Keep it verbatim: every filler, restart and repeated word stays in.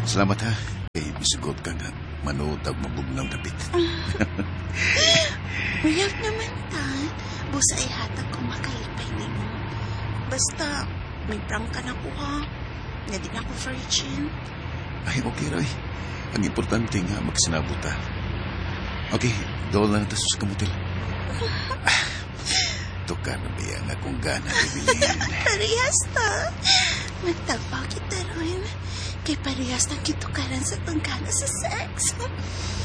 Salamat ha. Kay bisugot ka nga. Manood ang mabuglang dapit. Uyab naman ta. Busa ay hatag ko makalipay nimo. Basta, may prank ka na ko ha. Na di na ako virgin. Ay, okay Roy. Ang importante nga magsinabot ha. Okay, doon na natas sa kamutil. Ah, ito ka na ba yan akong gana, Evelyn? Parehas ta. Magtagpaw kita ron. Kay parehas na kitukaran sa tangkana sa sex.